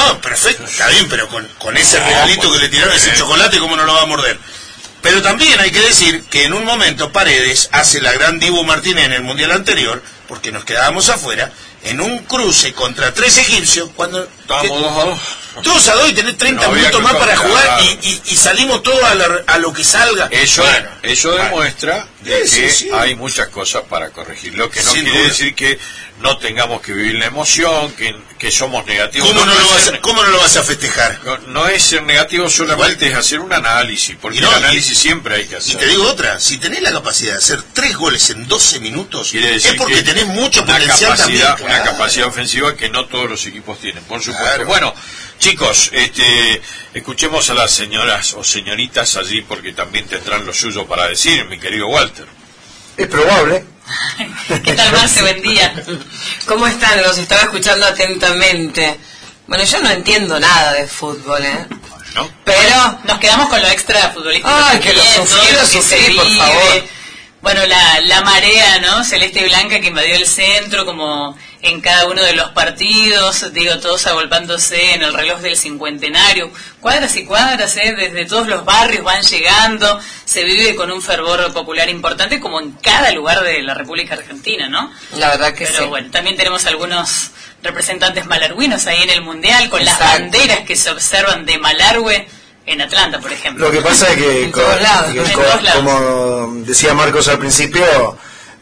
No, perfecto, está bien, pero con ese regalito que le tiraron, ese chocolate, ¿cómo no lo va a morder? Pero también hay que decir que en un momento Paredes hace la gran Dibu Martínez en el Mundial anterior, porque nos quedábamos afuera, en un cruce contra 3 egipcios, cuando... Estábamos 2-2. 2-2 y tenés 30 minutos más para jugar y salimos todos a lo que salga. Eso demuestra que hay muchas cosas para corregir. Lo que no quiere decir que no tengamos que vivir la emoción, que somos negativos. ¿Cómo no lo vas a festejar? No es ser negativo solamente, es hacer un análisis, porque el análisis siempre hay que hacer. Y te digo otra, si tenés la capacidad de hacer 3 goles en 12 minutos, es porque tenés mucho potencial también. Una capacidad ofensiva que no todos los equipos tienen, por supuesto. Claro. Bueno, chicos, escuchemos a las señoras o señoritas allí, porque también tendrán lo suyo para decir, mi querido Walter. Es probable. ¿Qué tal, Marce? Buen día. ¿Cómo están? Los estaba escuchando atentamente. Bueno, yo no entiendo nada de fútbol, ¿no? Pero nos quedamos con lo extra futbolístico. ¡Ay, que lo sufrí, por favor! Bueno, la marea, ¿no? Celeste y blanca que invadió el centro, como en cada uno de los partidos, digo, todos agolpándose en el reloj del cincuentenario, cuadras y cuadras, desde todos los barrios van llegando, se vive con un fervor popular importante, como en cada lugar de la República Argentina, ¿no? La verdad que Pero bueno, también tenemos algunos representantes malargüinos ahí en el Mundial, con las banderas que se observan de Malargüe en Atlanta, por ejemplo. Lo que pasa es que, en todos lados. Como decía Marcos al principio,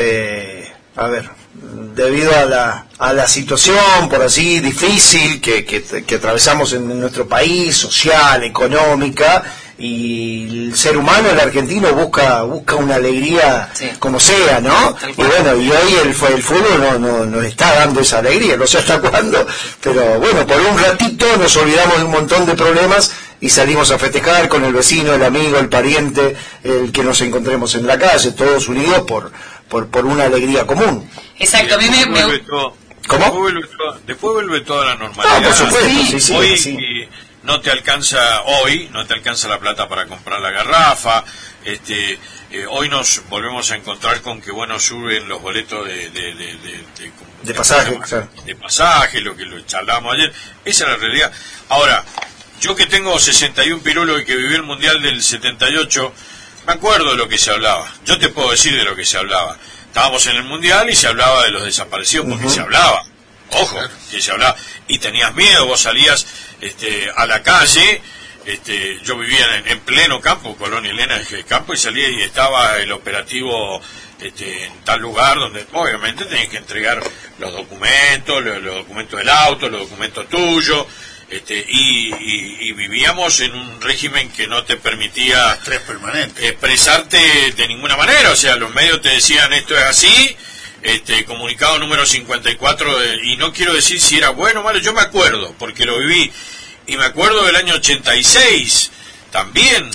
debido a la situación, por así, difícil que atravesamos en nuestro país, social, económica, y el ser humano, el argentino, busca una alegría como sea, ¿no? Y bueno, y hoy el fútbol nos está dando esa alegría, no sé hasta cuándo, pero bueno, por un ratito nos olvidamos de un montón de problemas y salimos a festejar con el vecino, el amigo, el pariente, el que nos encontremos en la calle, todos unidos por una alegría común. Exacto, a mí me... ¿Cómo? Después vuelve toda la normalidad. Por supuesto, sí. Hoy no te alcanza la plata para comprar la garrafa. Hoy nos volvemos a encontrar con que suben los boletos de pasaje, claro. De pasaje, lo charlábamos ayer. Esa es la realidad. Ahora, yo que tengo 61 pirulos y que viví el Mundial del 78, me acuerdo de lo que se hablaba. Yo te puedo decir de lo que se hablaba. Estábamos en el Mundial y se hablaba de los desaparecidos, porque se hablaba. Ojo, que se hablaba. Y tenías miedo, vos salías a la calle. Yo vivía en pleno campo, Colonia Elena, de campo, y salía y estaba el operativo en tal lugar donde obviamente tenías que entregar los documentos del auto, los documentos tuyos. Y vivíamos en un régimen que no te permitía estrés permanente, expresarte de ninguna manera. O sea, los medios te decían esto es así, comunicado número 54, y no quiero decir si era bueno o malo, yo me acuerdo porque lo viví, y me acuerdo del año 86 también,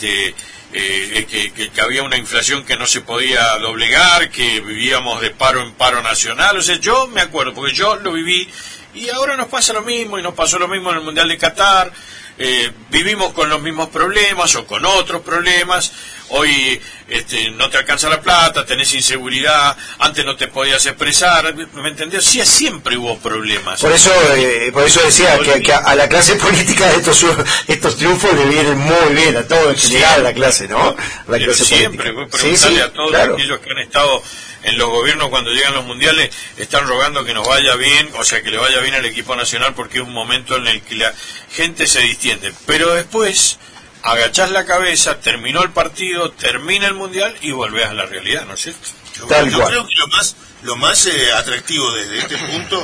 que había una inflación que no se podía doblegar, que vivíamos de paro en paro nacional. O sea, yo me acuerdo porque yo lo viví. Y ahora nos pasa lo mismo, y nos pasó lo mismo en el Mundial de Qatar. Vivimos con los mismos problemas o con otros problemas. Hoy no te alcanza la plata, tenés inseguridad, antes no te podías expresar, ¿me entendés? Sí, siempre hubo problemas. Por eso decía que a la clase política estos triunfos le vienen muy bien, a todo en general la clase, ¿no? La clase siempre, política. Preguntarle a todos aquellos que han estado en los gobiernos cuando llegan los mundiales, están rogando que nos vaya bien, o sea, que le vaya bien al equipo nacional, porque es un momento en el que la gente se distiende. Pero después agachás la cabeza, terminó el partido, termina el mundial y volvés a la realidad, ¿no es cierto? Yo creo que lo más atractivo desde este punto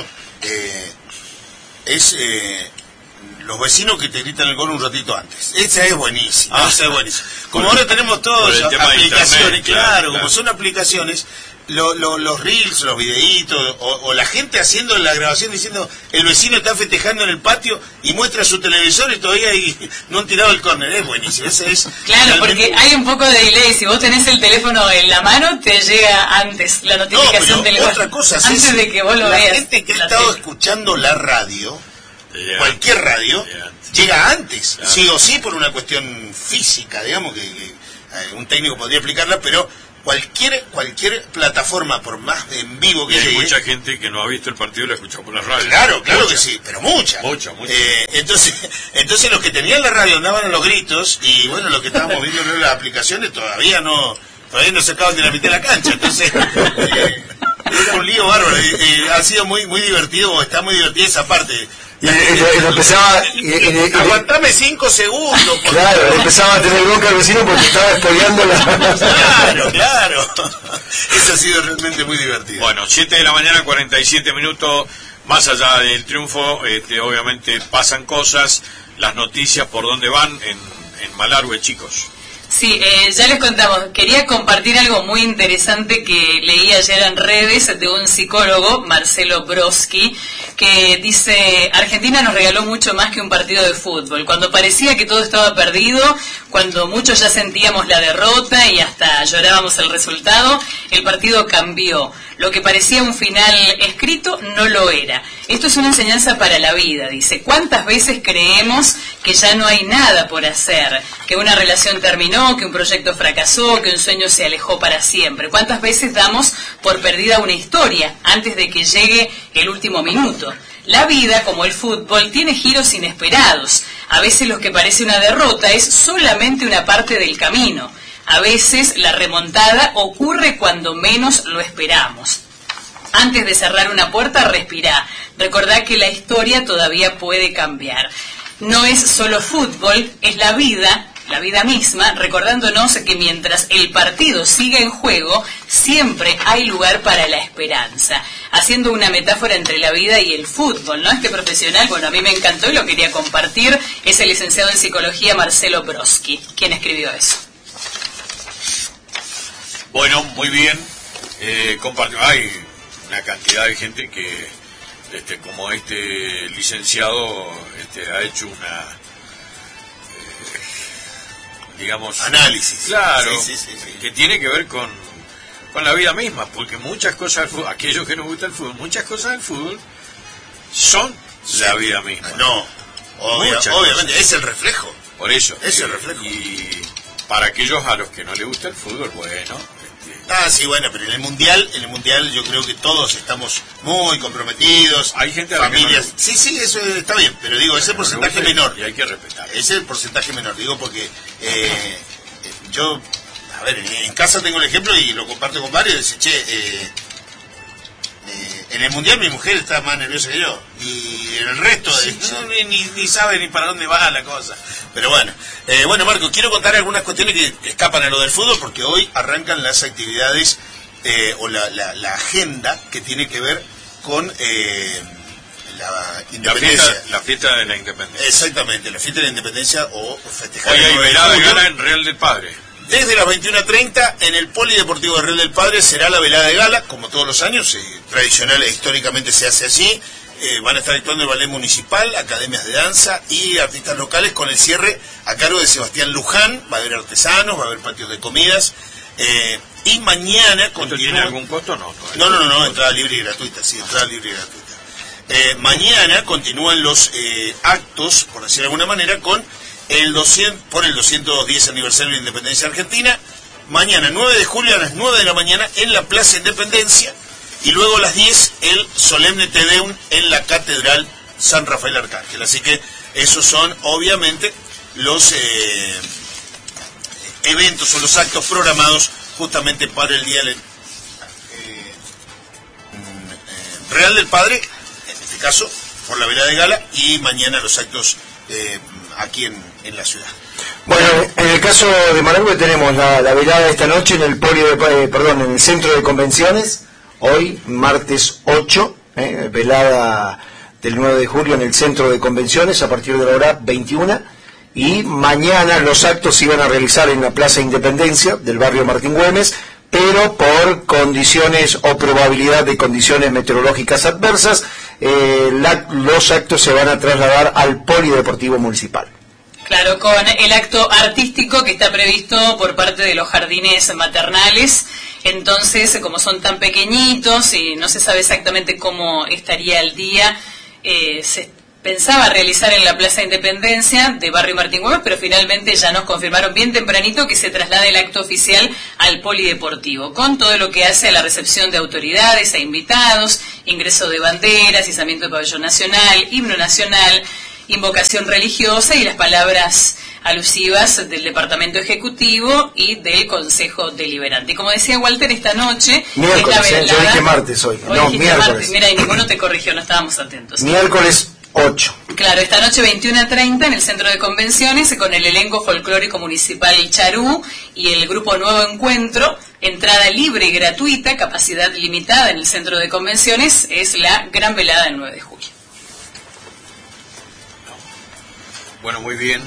es los vecinos que te gritan el gol un ratito antes. Esa es buenísima. Esa es buenísima. Como ahora tenemos todas aplicaciones, claro, como son aplicaciones, los reels, los videitos, o la gente haciendo la grabación diciendo el vecino está festejando en el patio y muestra su televisor y todavía no han tirado el córner. Es buenísimo. Ese es claro, porque hay un poco de delay. Si vos tenés el teléfono en la mano, te llega antes la notificación del gol. Otra cosa antes de que vos lo veas. La gente que ha estado escuchando la radio, cualquier radio, llega antes, sí o sí, por una cuestión física, digamos, que un técnico podría explicarla, pero cualquier plataforma, por más en vivo que llegue. Hay mucha gente que no ha visto el partido y lo escucha por la radio. Claro que sí, pero mucha. Entonces los que tenían la radio andaban a los gritos, y bueno, los que estábamos viendo en las aplicaciones todavía no se acaban de la mitad de la cancha. Entonces es un lío bárbaro. Ha sido muy divertido, está muy divertida esa parte. Aguantame 5 segundos. Claro, empezaba a tener bronca al vecino porque estaba spoileando la... Claro. Eso ha sido realmente muy divertido. Bueno, 7 de la mañana, 47 minutos. Más allá del triunfo, obviamente pasan cosas. Las noticias por dónde van en Malargüe, chicos. Sí, ya les contamos. Quería compartir algo muy interesante que leí ayer en redes de un psicólogo, Marcelo Broski, que dice: Argentina nos regaló mucho más que un partido de fútbol. Cuando parecía que todo estaba perdido, cuando muchos ya sentíamos la derrota y hasta llorábamos el resultado, el partido cambió. Lo que parecía un final escrito no lo era. Esto es una enseñanza para la vida, dice. ¿Cuántas veces creemos que ya no hay nada por hacer? Que una relación terminó, que un proyecto fracasó, que un sueño se alejó para siempre. ¿Cuántas veces damos por perdida una historia antes de que llegue el último minuto? La vida, como el fútbol, tiene giros inesperados. A veces lo que parece una derrota es solamente una parte del camino. A veces la remontada ocurre cuando menos lo esperamos. Antes de cerrar una puerta, respirá. Recordá que la historia todavía puede cambiar. No es solo fútbol, es la vida misma, recordándonos que mientras el partido siga en juego, siempre hay lugar para la esperanza. Haciendo una metáfora entre la vida y el fútbol, ¿no? Este profesional, bueno, a mí me encantó y lo quería compartir, es el licenciado en psicología Marcelo Broski, quien escribió eso. Bueno, muy bien. Hay una cantidad de gente que, como este licenciado, ha hecho una, digamos, análisis. Claro, sí. Que tiene que ver con la vida misma, porque muchas cosas del fútbol, aquellos que nos gusta el fútbol, muchas cosas del fútbol son la vida misma. No, obviamente, es el reflejo. Por eso. Es el reflejo. Y para aquellos a los que no les gusta el fútbol, bueno... sí, bueno, pero en el mundial yo creo que todos estamos muy comprometidos. Hay gente familias. No sí, eso está bien, pero digo, es el porcentaje menor. Y hay que respetar. Es el porcentaje menor, digo, porque yo, a ver, en casa tengo el ejemplo y lo comparto con varios. Dice, en el mundial mi mujer está más nerviosa que yo, y el resto ni sabe ni para dónde va la cosa. Pero bueno, Marco, quiero contar algunas cuestiones que escapan a lo del fútbol, porque hoy arrancan las actividades o la agenda que tiene que ver con la independencia. La fiesta de la independencia. Exactamente, la fiesta de la independencia o festejar. Hoy hay velada de gala en Real del Padre. Desde las 21:30 en el Polideportivo de Real del Padre será la velada de gala, como todos los años, tradicional e históricamente se hace así. Van a estar actuando el ballet municipal, academias de danza y artistas locales, con el cierre a cargo de Sebastián Luján. Va a haber artesanos, va a haber patios de comidas. Y mañana continúa... ¿Tiene algún costo? No, entrada libre y gratuita, sí, entrada libre y gratuita. Mañana continúan los actos, por decir de alguna manera, con el 210 aniversario de la Independencia Argentina. Mañana, 9 de julio, a las 9 de la mañana, en la Plaza Independencia. Y luego a las 10, el solemne Te Deum en la Catedral San Rafael Arcángel. Así que esos son, obviamente, los eventos o los actos programados justamente para el Día Real del Padre, en este caso, por la velada de gala, y mañana los actos aquí en la ciudad. Bueno, en el caso de Malargüe tenemos la velada esta noche en el en el Centro de Convenciones. Hoy, martes 8, velada del 9 de julio en el Centro de Convenciones a partir de la hora 21. Y mañana los actos se iban a realizar en la Plaza Independencia del barrio Martín Güemes, pero por condiciones o probabilidad de condiciones meteorológicas adversas, los actos se van a trasladar al Polideportivo Municipal. Claro, con el acto artístico que está previsto por parte de los jardines maternales. Entonces, como son tan pequeñitos y no se sabe exactamente cómo estaría el día, pensaba realizar en la Plaza Independencia de Barrio Martín Güemes, pero finalmente ya nos confirmaron bien tempranito que se traslade el acto oficial al Polideportivo, con todo lo que hace a la recepción de autoridades, a invitados, ingreso de banderas, izamiento de pabellón nacional, himno nacional, invocación religiosa y las palabras alusivas del Departamento Ejecutivo y del Consejo Deliberante. Y como decía Walter, esta noche miércoles, es la velada. Yo dije martes hoy. No, miércoles. Martes. Mira, y ninguno te corrigió, no estábamos atentos. Miércoles 8. Claro, esta noche 21:30 en el Centro de Convenciones con el elenco folclórico municipal Charú y el grupo Nuevo Encuentro. Entrada libre y gratuita, capacidad limitada en el Centro de Convenciones. Es la gran velada del 9 de julio. Bueno, muy bien.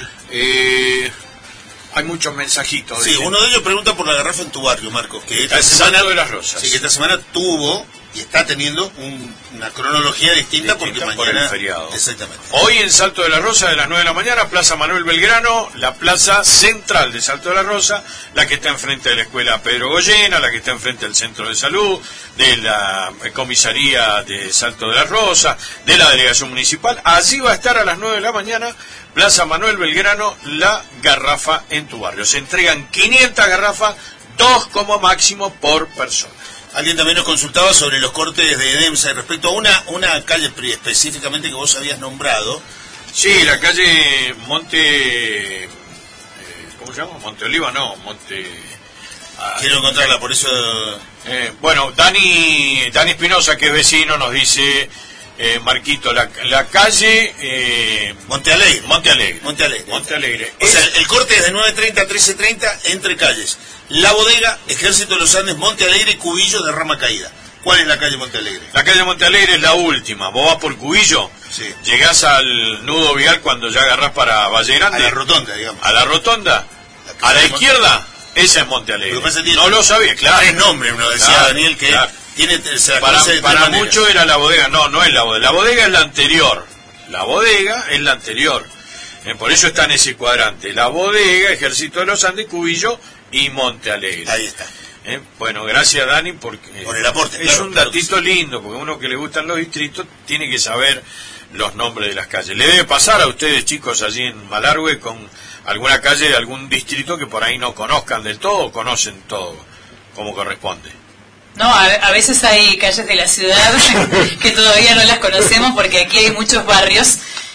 Hay muchos mensajitos. Sí, uno de ellos pregunta por la garrafa en tu barrio, Marcos, que esta semana Salto de las Rosas. Sí, que esta semana tuvo y está teniendo una cronología distinta porque mañana por el feriado. Exactamente. Hoy en Salto de la Rosa de las 9 de la mañana, Plaza Manuel Belgrano, la plaza central de Salto de la Rosa, la que está enfrente de la escuela Pedro Goyena, la que está enfrente del centro de salud, de la comisaría de Salto de la Rosa, de la delegación municipal. Allí va a estar a las 9 de la mañana, Plaza Manuel Belgrano, la garrafa en tu barrio. Se entregan 500 garrafas, 2 como máximo por persona. Alguien también nos consultaba sobre los cortes de EDEMSA respecto a una calle específicamente que vos habías nombrado. Sí, la calle Monte... ¿cómo se llama? Monte Oliva, no, Monte... Quiero encontrarla, por eso... bueno, Dani Espinosa, que es vecino, nos dice... Marquito, la calle... Monte Alegre. Monte Alegre. O sea, el corte es de 9:30 a 13:30 entre calles. La Bodega, Ejército de los Andes, Monte Alegre y Cubillo de Rama Caída. ¿Cuál es la calle Monte Alegre? La calle Monte Alegre es la última. Vos vas por Cubillo, sí. Llegás al nudo vial cuando ya agarrás para Valle Grande. A la rotonda, digamos. A la rotonda. A la izquierda, esa es Monte Alegre. No lo sabía, claro. Es nombre, uno decía claro, Daniel, que claro. Tiene, para mucho era la Bodega. No es la Bodega. La Bodega es la anterior. La Bodega es la anterior. Por eso está en ese cuadrante. La Bodega, Ejército de los Andes, Cubillo y Monte Alegre. Ahí está. Bueno, gracias Dani por el aporte. Es claro, un datito lindo, porque uno que le gustan los distritos tiene que saber los nombres de las calles. Le debe pasar a ustedes, chicos, allí en Malargüe con alguna calle de algún distrito que por ahí no conozcan del todo o conocen todo como corresponde. No, a veces hay calles de la ciudad que todavía no las conocemos porque aquí hay muchos barrios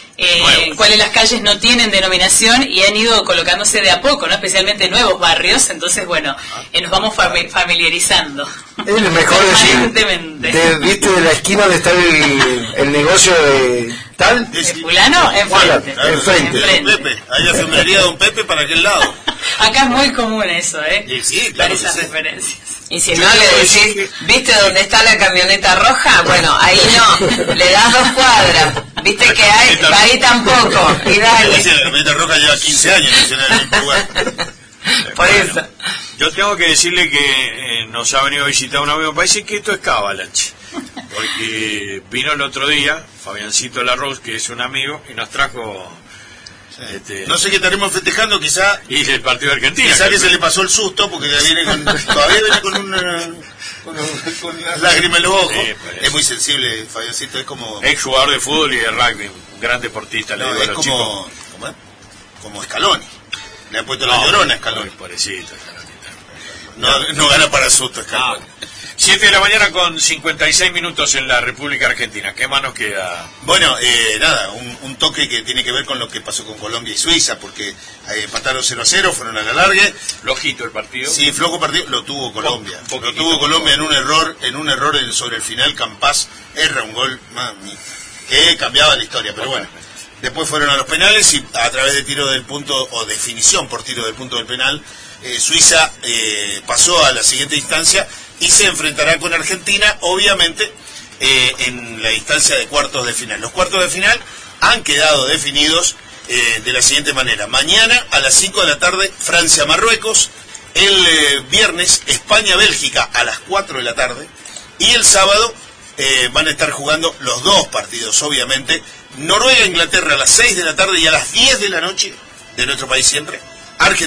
en cuales las calles no tienen denominación y han ido colocándose de a poco, ¿no? Especialmente nuevos barrios, entonces bueno, nos vamos familiarizando. Es mejor decir, ¿viste de la esquina donde está el negocio de tal? ¿De fulano? Enfrente. Pepe, hay la enfermería de Don Pepe para aquel lado. Acá es muy común eso, Sí, claro, esas referencias. Y si no le decís, ¿viste dónde está la camioneta roja? Bueno, ahí no, le das 2 cuadras. ¿Viste que hay? Ahí tampoco. Y dale. La camioneta roja lleva 15 años en el mismo lugar. Por eso. Yo tengo que decirle que nos ha venido a visitar un amigo, parece que esto es Cábalache. Porque vino el otro día, Fabiancito Larroz, que es un amigo, y nos trajo... no sé qué estaremos festejando, quizá... Y el partido de Argentina. Quizá que se le pasó el susto, porque ya viene todavía viene con las lágrimas en los ojos. Sí, es muy sensible, Fabiancito, es como... Ex jugador de fútbol y de rugby, un gran deportista, le digo a los chicos. Como Scaloni. Le ha puesto la llorona a Scaloni. Pobrecito, no gana para susto, Scaloni. 7 de la mañana con 56 minutos en la República Argentina. ¿Qué más nos queda? Bueno, nada, un toque que tiene que ver con lo que pasó con Colombia y Suiza, porque empataron 0-0, fueron a la largue. Flojito el partido. Sí, flojo partido, lo tuvo Colombia. Lo tuvo Colombia en un error sobre el final. Campás erra un gol, mami, que cambiaba la historia, pero bueno. Después fueron a los penales y a través de tiro del punto, o definición por tiro del punto del penal, Suiza pasó a la siguiente instancia y se enfrentará con Argentina, obviamente, en la instancia de cuartos de final. Los cuartos de final han quedado definidos de la siguiente manera. Mañana a las 5 de la tarde, Francia-Marruecos. El viernes, España-Bélgica a las 4 de la tarde. Y el sábado van a estar jugando los dos partidos, obviamente. Noruega-Inglaterra a las 6 de la tarde y a las 10 de la noche, de nuestro país siempre,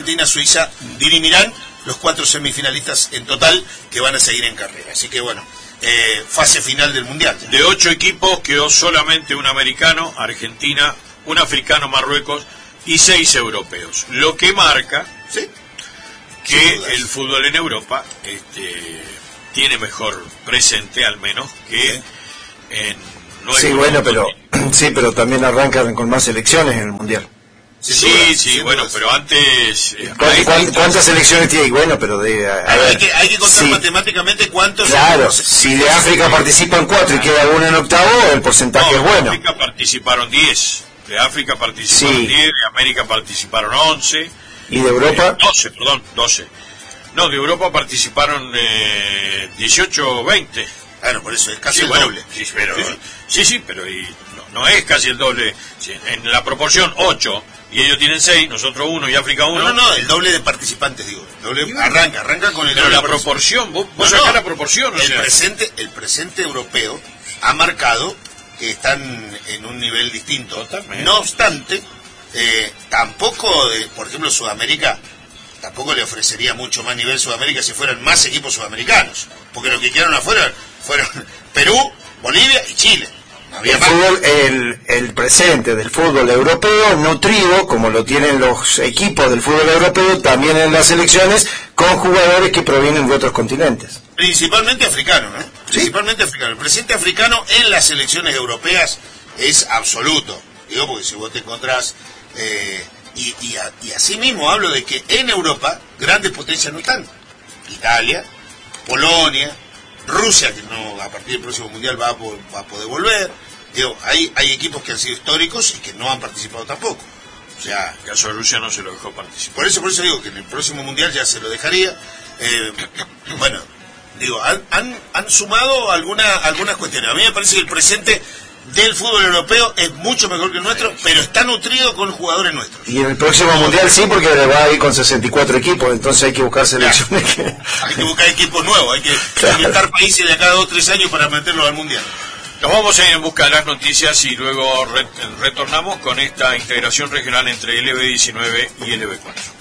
Argentina-Suiza dirimirán los 4 semifinalistas en total que van a seguir en carrera. Así que bueno, fase final del Mundial. De 8 equipos quedó solamente un americano, Argentina, un africano, Marruecos, y 6 europeos. Lo que marca que el fútbol en Europa tiene mejor presente, al menos, que en nuestro bueno, pero también arrancan con más selecciones en el Mundial. Sí, bueno, pero antes... ¿Cuántas selecciones tiene? Bueno, pero hay que contar matemáticamente cuántos... Claro, si de África participan 4 y queda uno en octavo, el porcentaje es bueno. De África participaron 10, de África participaron 10, de América participaron 11... ¿Y de Europa? 12. No, de Europa participaron 18 o 20. Claro, por eso es casi el doble. Pero no es casi el doble. En la proporción 8, y ellos tienen 6, nosotros 1 y África 1. No, el doble de participantes, digo. Arranca con el pero doble. La proporción, vos sacás la proporción. El presente europeo ha marcado que están en un nivel distinto. Totalmente. No obstante, tampoco, por ejemplo, Sudamérica, tampoco le ofrecería mucho más nivel Sudamérica si fueran más equipos sudamericanos. Porque lo que quedaron afuera fueron Perú, Bolivia y Chile. El presente del fútbol europeo, nutrido, como lo tienen los equipos del fútbol europeo, también en las selecciones, con jugadores que provienen de otros continentes. Principalmente africanos, ¿no? Principalmente africanos. El presente africano en las selecciones europeas es absoluto. Digo, porque si vos te encontrás... Y así mismo hablo de que en Europa grandes potencias no están. Italia, Polonia, Rusia, que no a partir del próximo Mundial va a poder volver. Digo, hay equipos que han sido históricos y que no han participado tampoco. O sea, el caso de Rusia no se lo dejó participar. Por eso digo que en el próximo Mundial ya se lo dejaría. Bueno, digo, han sumado algunas cuestiones. A mí me parece que el presente del fútbol europeo es mucho mejor que el nuestro, pero está nutrido con jugadores nuestros. Y en el próximo Mundial sí, porque le va a ir con 64 equipos, entonces hay que buscar selecciones. Hay que buscar equipos nuevos, hay que inventar países de cada 2 o 3 años para meterlos al Mundial. Nos vamos a ir en busca de las noticias y luego retornamos con esta integración regional entre LB19 y LB4.